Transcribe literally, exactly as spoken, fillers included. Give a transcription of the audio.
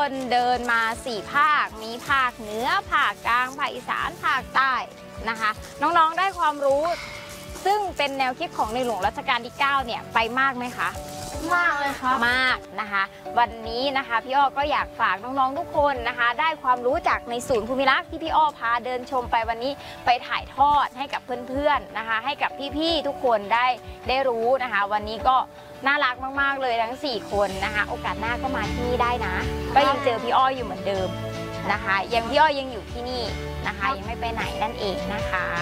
คนเดินมาสี่ภาคมีภาคเหนือภาคกลางภาคอีสานภาคใต้นะคะน้องๆได้ความรู้ซึ่งเป็นแนวคิดของในหลวงรัชกาลที่เก้าเนี่ยไปมากไหมคะมากเลยครับมากนะคะวันนี้นะคะพี่อ้อก็อยากฝากน้องๆทุกคนนะคะได้ความรู้จากในศูนย์ภูมิรักษ์ที่พี่อ้อพาเดินชมไปวันนี้ไปถ่ายทอดให้กับเพื่อนๆนะคะให้กับพี่ๆทุกคนได้ได้รู้นะคะวันนี้ก็น่ารักมากๆเลยทั้งสี่คนนะคะโอกาสหน้าก็มาที่นี่ได้นะก็ยังเจอพี่อ้ออยู่เหมือนเดิมนะคะยังพี่อ้อยังอยู่ที่นี่นะคะยังไม่ไปไหนนั่นเองนะคะ